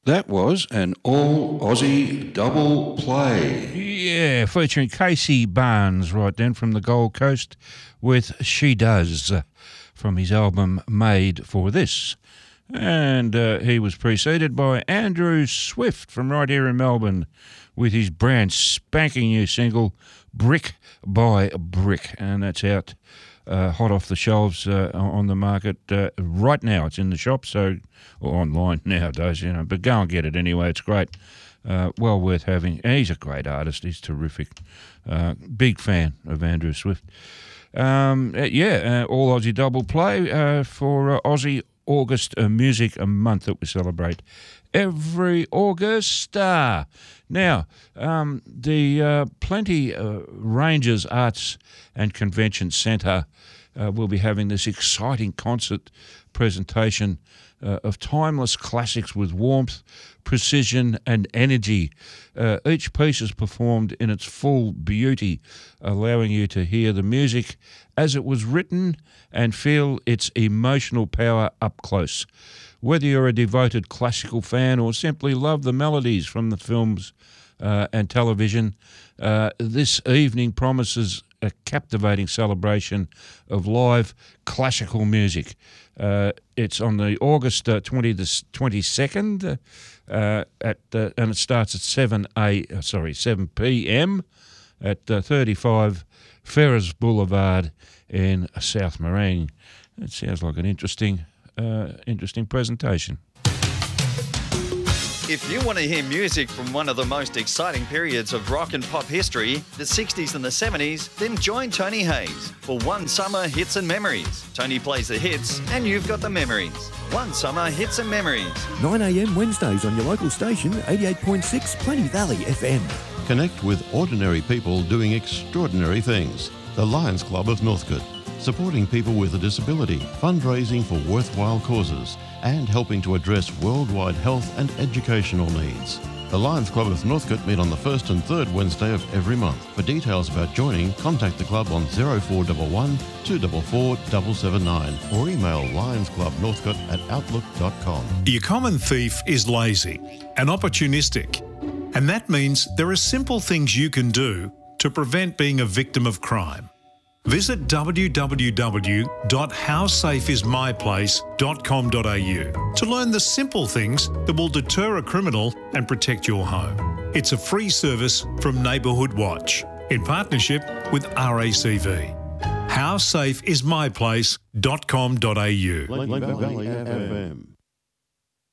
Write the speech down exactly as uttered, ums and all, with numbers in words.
That was an all-Aussie double play. Yeah, featuring Casey Barnes right then from the Gold Coast with She Does from his album Made for This. And uh, he was preceded by Andrew Swift from right here in Melbourne with his brand spanking new single Brick by Brick. And that's out uh, hot off the shelves uh, on the market uh, right now. It's in the shop, so or online nowadays, you know, but go and get it anyway. It's great. Uh, well worth having. And he's a great artist. He's terrific. Uh, big fan of Andrew Swift. Um, uh, yeah, uh, all Aussie double play uh, for uh, Aussie August uh, Music a Month that we celebrate every August. Uh, now, um, the uh, Plenty uh, Rangers Arts and Convention Centre uh, will be having this exciting concert presentation uh, of timeless classics with warmth, precision and energy. Uh, each piece is performed in its full beauty, allowing you to hear the music as it was written and feel its emotional power up close. Whether you're a devoted classical fan or simply love the melodies from the films uh, and television, uh, this evening promises a captivating celebration of live classical music. Uh, it's on the August uh, twentieth, twenty-second, uh, at uh, and it starts at seven a uh, sorry seven p m at uh, thirty-five Ferris Boulevard in South Morang. It sounds like an interesting, uh, interesting presentation. If you want to hear music from one of the most exciting periods of rock and pop history, the sixties and the seventies, then join Tony Hayes for One Summer Hits and Memories. Tony plays the hits and you've got the memories. One Summer Hits and Memories. nine a m Wednesdays on your local station, eighty-eight point six Plenty Valley F M. Connect with ordinary people doing extraordinary things. The Lions Club of Northcote, supporting people with a disability, fundraising for worthwhile causes, and helping to address worldwide health and educational needs. The Lions Club of Northcote meet on the first and third Wednesday of every month. For details about joining, contact the club on zero four one one, two four four, seven seven nine or email lionsclubnorthcote at outlook dot com. Your common thief is lazy and opportunistic, and that means there are simple things you can do to prevent being a victim of crime. Visit w w w dot how safe is my place dot com dot a u to learn the simple things that will deter a criminal and protect your home. It's a free service from Neighbourhood Watch in partnership with R A C V. how safe is my place dot com dot a u. Plenty Valley F M.